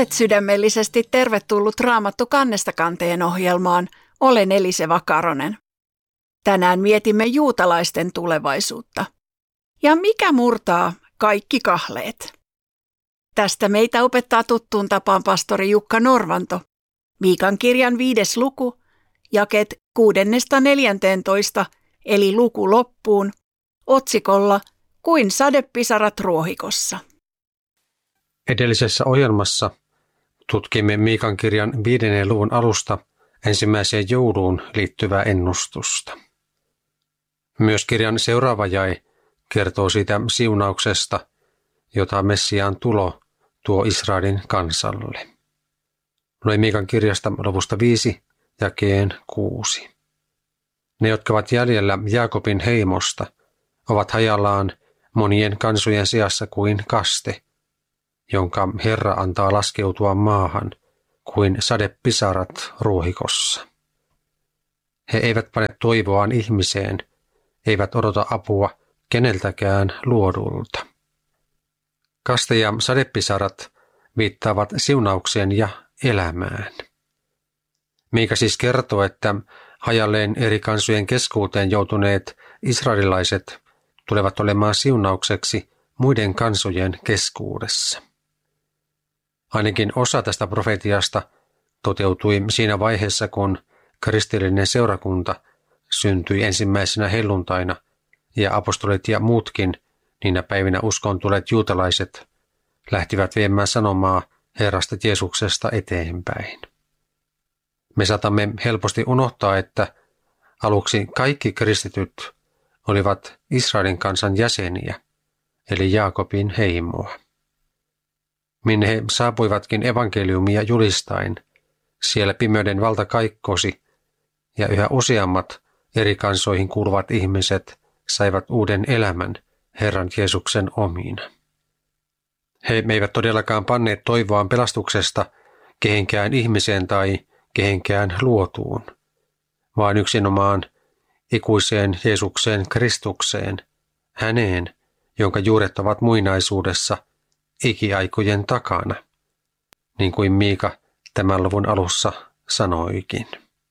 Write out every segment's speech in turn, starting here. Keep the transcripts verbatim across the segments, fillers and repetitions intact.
Olet sydämellisesti tervetullut Raamattu kannesta kanteen ohjelmaan. Olen Elise Vakaronen. Tänään mietimme juutalaisten tulevaisuutta. Ja mikä murtaa kaikki kahleet? Tästä meitä opettaa tuttuun tapaan pastori Jukka Norvanto. Miikan kirjan viides luku, jakeet kuudennesta neljänteentoista, eli luku loppuun, otsikolla Kuin sadepisarat ruohikossa. Edellisessä ohjelmassa tutkimme Miikan kirjan viidennen luvun alusta ensimmäiseen jouluun liittyvää ennustusta. Myös kirjan seuraava jae kertoo siitä siunauksesta, jota Messiaan tulo tuo Israelin kansalle. Luen Miikan kirjasta luvusta viisi jakeen kuusi. Ne, jotka ovat jäljellä Jaakobin heimosta, ovat hajallaan monien kansojen seassa kuin kaste, jonka Herra antaa laskeutua maahan kuin sadepisarat ruohikossa. He eivät pane toivoaan ihmiseen, eivät odota apua keneltäkään luodulta. Kaste ja sadepisarat viittaavat siunaukseen ja elämään. Miika siis kertoo, että hajalleen eri kansojen keskuuteen joutuneet israelilaiset tulevat olemaan siunaukseksi muiden kansojen keskuudessa. Ainakin osa tästä profetiasta toteutui siinä vaiheessa, kun kristillinen seurakunta syntyi ensimmäisenä helluntaina ja apostolit ja muutkin niinä päivinä uskoon tulleet juutalaiset lähtivät viemään sanomaa Herrasta Jeesuksesta eteenpäin. Me saatamme helposti unohtaa, että aluksi kaikki kristityt olivat Israelin kansan jäseniä, eli Jaakobin heimoa. Minne he saapuivatkin evankeliumia julistain, siellä pimeyden valta kaikkosi, ja yhä useammat eri kansoihin kuuluvat ihmiset saivat uuden elämän Herran Jeesuksen omiina. He eivät todellakaan panneet toivoaan pelastuksesta kehenkään ihmiseen tai kehenkään luotuun, vaan yksinomaan ikuiseen Jeesukseen Kristukseen, häneen, jonka juuret ovat muinaisuudessa ikiaikojen takana, niin kuin Miika tämän luvun alussa sanoikin.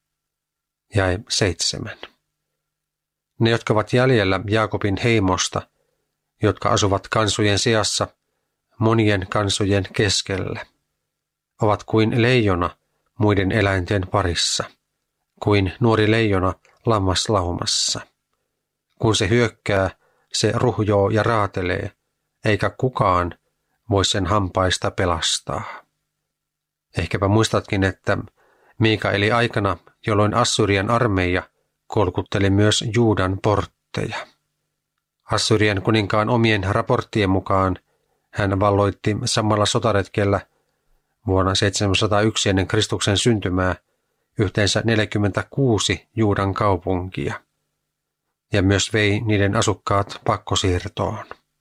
Jae seitsemän. Ne, jotka ovat jäljellä Jaakobin heimosta, jotka asuvat kansojen seassa monien kansojen keskellä, ovat kuin leijona muiden eläinten parissa, kuin nuori leijona lammaslaumassa. Kun se hyökkää, se ruhjoo ja raatelee, eikä kukaan voi sen hampaista pelastaa. Ehkäpä muistatkin, että Miika eli aikana, jolloin Assyrian armeija kolkutteli myös Juudan portteja. Assyrian kuninkaan omien raporttien mukaan hän valloitti samalla sotaretkellä vuonna seitsemänsataayksi ennen Kristuksen syntymää yhteensä neljäkymmentäkuusi Juudan kaupunkia ja myös vei niiden asukkaat pakkosiirtoon.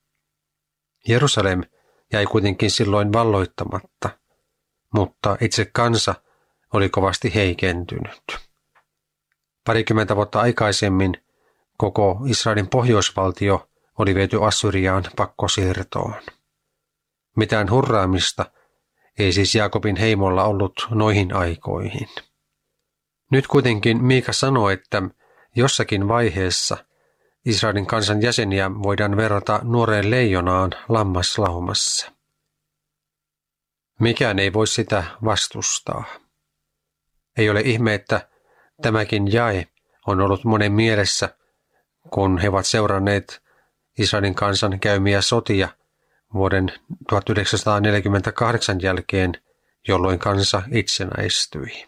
Jerusalem jäi kuitenkin silloin valloittamatta, mutta itse kansa oli kovasti heikentynyt. Parikymmentä vuotta aikaisemmin koko Israelin pohjoisvaltio oli viety Assyriaan pakkosiirtoon. Mitään hurraamista ei siis Jaakobin heimolla ollut noihin aikoihin. Nyt kuitenkin Miika sanoo, että jossakin vaiheessa Israelin kansan jäseniä voidaan verrata nuoreen leijonaan lammaslaumassa. Mikään ei voi sitä vastustaa. Ei ole ihme, että tämäkin jae on ollut monen mielessä, kun he ovat seuranneet Israelin kansan käymiä sotia vuoden tuhatyhdeksänsataaneljäkymmentäkahdeksan jälkeen, jolloin kansa itsenäistyi.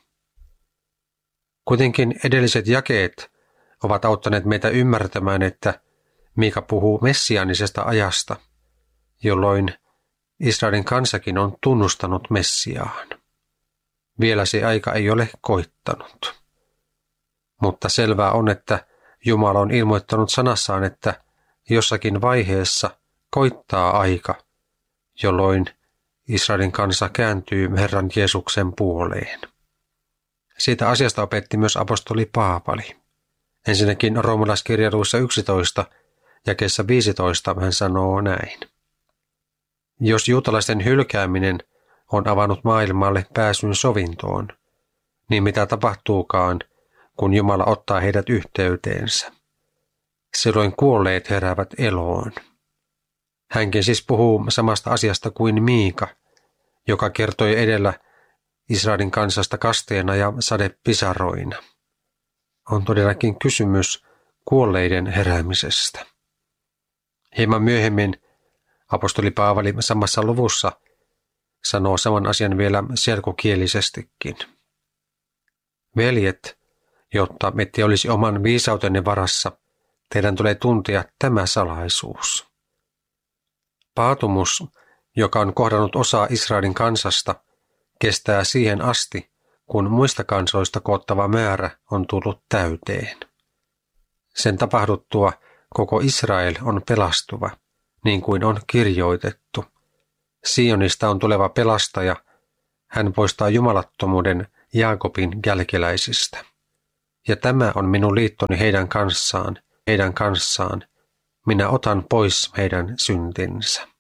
Kuitenkin edelliset jakeet ovat auttaneet meitä ymmärtämään, että Miika puhuu messiaanisesta ajasta, jolloin Israelin kansakin on tunnustanut Messiaan. Vielä se aika ei ole koittanut. Mutta selvää on, että Jumala on ilmoittanut sanassaan, että jossakin vaiheessa koittaa aika, jolloin Israelin kansa kääntyy Herran Jeesuksen puoleen. Siitä asiasta opetti myös apostoli Paavali. Ensinnäkin roomalaiskirjan luvussa yksitoista jakeessa viisitoista hän sanoo näin. Jos juutalaisten hylkääminen on avannut maailmalle pääsyn sovintoon, niin mitä tapahtuukaan, kun Jumala ottaa heidät yhteyteensä? Silloin kuolleet heräävät eloon. Hänkin siis puhuu samasta asiasta kuin Miika, joka kertoi edellä Israelin kansasta kasteena ja sadepisaroina. On todellakin kysymys kuolleiden heräämisestä. Hieman myöhemmin apostoli Paavali samassa luvussa sanoo saman asian vielä selkokielisestikin. Veljet, jotta ette olisi oman viisautenne varassa, teidän tulee tuntea tämä salaisuus. Paatumus, joka on kohdannut osaa Israelin kansasta, kestää siihen asti, kun muista kansoista koottava määrä on tullut täyteen. Sen tapahduttua koko Israel on pelastuva, niin kuin on kirjoitettu. Sionista on tuleva pelastaja, hän poistaa jumalattomuuden Jaakobin jälkeläisistä. Ja tämä on minun liittoni heidän kanssaan, heidän kanssaan. Minä otan pois heidän syntinsä.